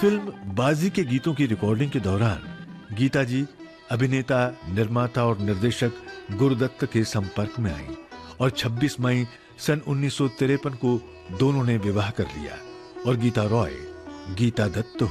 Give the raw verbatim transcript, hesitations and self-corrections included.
film बाजी के गीतों की रिकॉर्डिंग के दौरान गीता जी अभिनेता, निर्माता और निर्देशक गुरुदत्त के संपर्क में आई और छब्बीस मई सन उन्नीस सौ तिरपन को दोनों ने विवाह कर लिया और गीता रॉय गीता दत्त